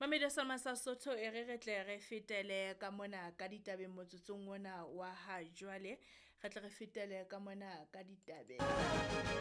Mamedi Salma sa Sotho e re tle re fetele ka mona ka ditabeng motsotsong ona wa ha jwale re tle re fetele ka mona ka ditabeng